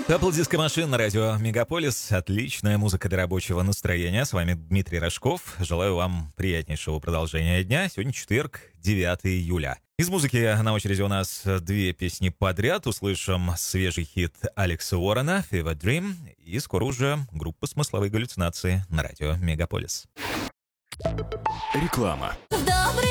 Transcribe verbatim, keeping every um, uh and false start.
Apple Disco Machine на радио Мегаполис. Отличная музыка для рабочего настроения. С вами Дмитрий Рожков. Желаю вам приятнейшего продолжения дня. Сегодня четверг, девятое июля. Из музыки на очереди у нас две песни подряд. Услышим свежий хит Алекса Уоррена «Fever Dream». И скоро уже группа «Смысловые галлюцинации» на радио Мегаполис. Реклама.